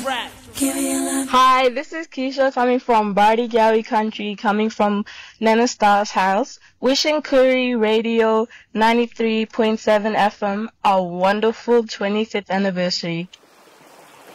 Hi, this is Keisha coming from Bardi Gawi country, coming from Nana Star's house, wishing Curry Radio 93.7 FM a wonderful 25th anniversary.